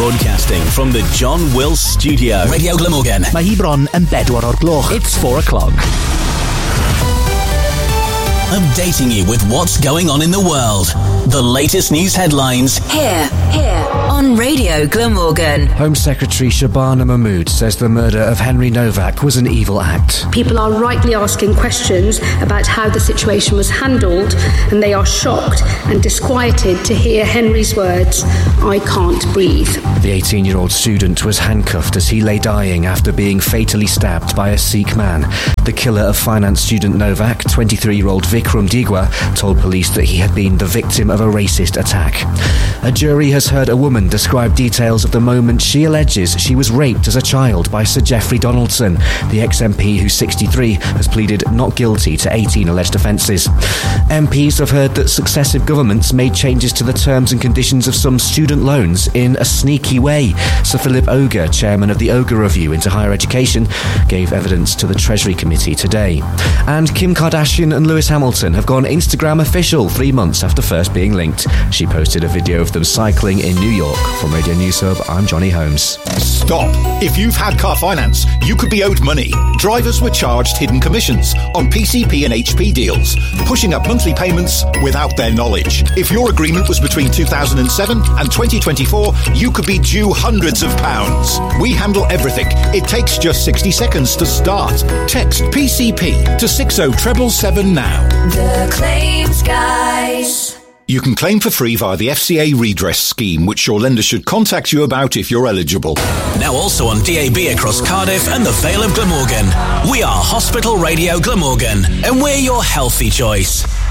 Broadcasting from the John Wills Studio. Radio Glamorgan. Mae hi bron yn 4 o'r gloch. It's 4 o'clock. Updating you with what's going on in the world. The latest news headlines. Here, on Radio Glamorgan. Home Secretary Shabana Mahmood says the murder of Henry Novak was an evil act. People are rightly asking questions about how the situation was handled, and they are shocked and disquieted to hear Henry's words, "I can't breathe." The 18-year-old student was handcuffed as he lay dying after being fatally stabbed by a Sikh man. The killer of finance student Novak, 23-year-old Vikram Digwa, told police that he had been the victim of a racist attack. A jury has heard a woman describe details of the moment she alleges she was raped as a child by Sir Geoffrey Donaldson. The ex-MP, who's 63, has pleaded not guilty to 18 alleged offences. MPs have heard that successive governments made changes to the terms and conditions of some student loans in a sneaky way. Sir Philip Oger, chairman of the Oger Review into Higher Education, gave evidence to the Treasury Committee today. And Kim Kardashian and Lewis Hamilton have gone Instagram official 3 months after first being linked. She posted a video of them cycling in New York. From Radio News Hub, I'm Johnny Holmes. Stop. If you've had car finance, you could be owed money. Drivers were charged hidden commissions on PCP and HP deals, pushing up monthly payments without their knowledge. If your agreement was between 2007 and 2024, you could be due hundreds of pounds. We handle everything. It takes just 60 seconds to start. Text PCP to 60777 now. The Claims Guys. You can claim for free via the FCA redress scheme, which your lender should contact you about if you're eligible. Now also on DAB across Cardiff and the Vale of Glamorgan. We are Hospital Radio Glamorgan, and we're your healthy choice.